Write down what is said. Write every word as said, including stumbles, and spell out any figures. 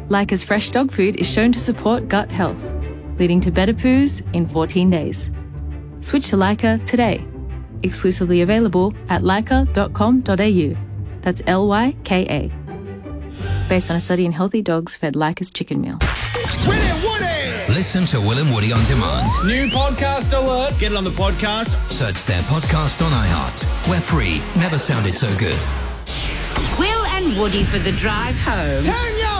Leica's fresh dog food is shown to support gut health, leading to better poos in fourteen days. Switch to Leica today. Exclusively available at leica dot com dot a u. That's L Y K A. Based on a study in healthy dogs fed Leica's chicken meal. Will and Woody! Listen to Will and Woody on demand. New podcast alert. Get it on the podcast. Search their podcast on iHeart. We're free. Never sounded so good. Will and Woody for the drive home. Turn